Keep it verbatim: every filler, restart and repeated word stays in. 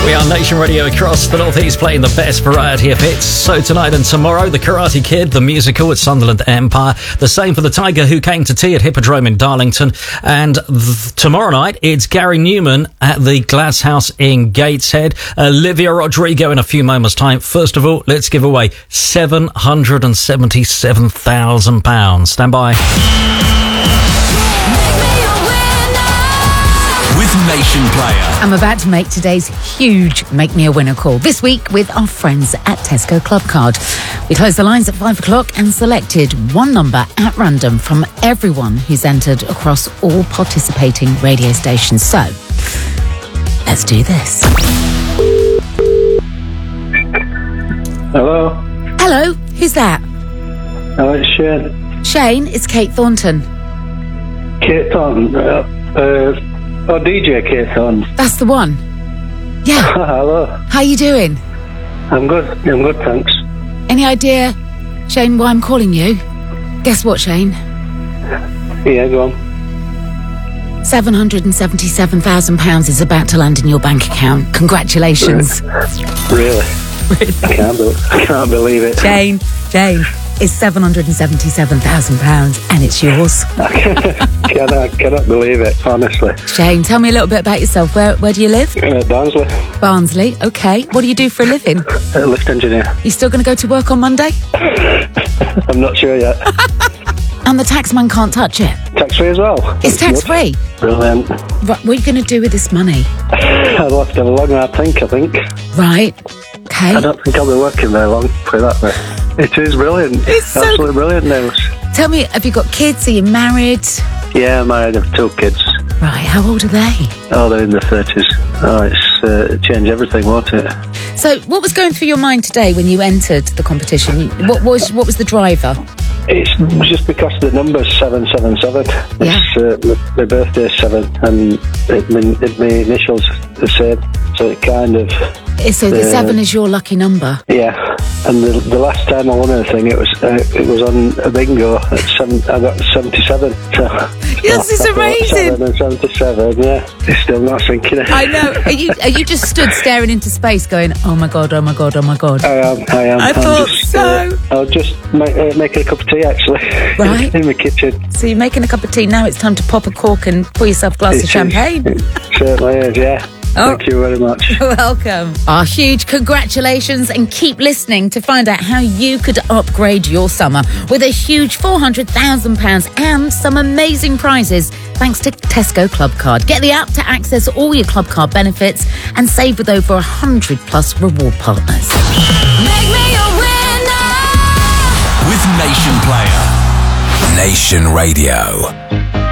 We are Nation Radio across the North East, playing the best variety of hits. So tonight and tomorrow, The Karate Kid, the musical at Sunderland Empire. The same for The Tiger Who Came to Tea at Hippodrome in Darlington. And th- tomorrow night, it's Gary Newman at the Glass House in Gateshead. Olivia Rodrigo in a few moments' time. First of all, let's give away seven hundred seventy-seven thousand pounds. Stand by. With Nation Player. I'm about to make today's huge Make Me a Winner call. This week with our friends at Tesco Club Card. We closed the lines at five o'clock and selected one number at random from everyone who's entered across all participating radio stations. So, let's do this. Hello. Hello, who's that? Hello, it's Shane. Shane, it's Kate Thornton. Kate Thornton. Uh, uh, oh, D J Kate Thornton. That's the one. Yeah. Hello. How you doing? I'm good. I'm good, thanks. Any idea, Shane, why I'm calling you? Guess what, Shane? Yeah, go on. seven hundred seventy-seven thousand pounds is about to land in your bank account. Congratulations. Really? I can't, be- I can't believe it. Jane, Jane, it's seven hundred seventy-seven thousand pounds and it's yours. I cannot, cannot believe it, honestly. Shane, tell me a little bit about yourself. Where where do you live? Uh, Barnsley. Barnsley, okay. What do you do for a living? Uh, lift engineer. You still going to go to work on Monday? I'm not sure yet. And the taxman can't touch it. Tax-free as well? It's tax-free? Brilliant. Right, what are you going to do with this money? I'll have to have a long hard think, I think. Right, okay. I don't think I'll be working very long, put it that way. It is brilliant. It's so absolutely brilliant news. Tell me, have you got kids? Are you married? Yeah, I'm married. I have two kids. Right, how old are they? Oh, they're in their thirties. Oh, it's uh, changed everything, won't it? So, what was going through your mind today when you entered the competition? What was what was the driver? It's just because the number's seven seven seven. Yeah. It's uh, my, my birthday's seven, and it, my, it, my initials the same. So it kind of. So the uh, seven is your lucky number. Yeah, and the, the last time I won anything, it was uh, it was on a bingo at seven. I got seventy-seven. So, Yes, it's I thought amazing. Seven and seventy-seven. Yeah, it's still not sinking in. I know. Are you are you just stood staring into space, going, "Oh my god, oh my god, oh my god"? I am. I am. I I'm thought just, so. Uh, I'll just make, uh, making a cup of tea, actually. Right. In the kitchen. So you're making a cup of tea. Now it's time to pop a cork and pour yourself a glass It of is. champagne. It certainly is. Yeah. Oh. Thank you very much. Welcome. Our huge congratulations, and keep listening to find out how you could upgrade your summer with a huge four hundred thousand pounds and some amazing prizes thanks to Tesco Club Card. Get the app to access all your Club Card benefits and save with over one hundred plus reward partners. Make me a winner. With Nation Player. Nation Radio.